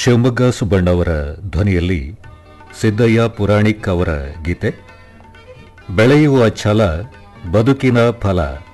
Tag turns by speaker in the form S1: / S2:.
S1: ಶಿವಮೊಗ್ಗ ಸುಬ್ಬಣ್ಣವರ ಧ್ವನಿಯಲ್ಲಿ ಸಿದ್ದಯ್ಯ ಪುರಾಣಿಕ್ ಅವರ ಗೀತೆ. ಬೆಳೆಯುವ ಛಲ ಬದುಕಿನ ಫಲ.